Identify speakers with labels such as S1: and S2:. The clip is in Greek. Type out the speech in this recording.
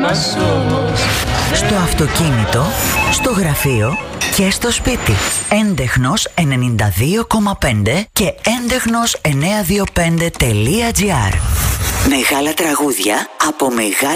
S1: μας όμως.
S2: Στο αυτοκίνητο, στο γραφείο και στο σπίτι. Έντεχνος 92,5 και έντεχνος 925.gr. Μεγάλα τραγούδια από μεγάλα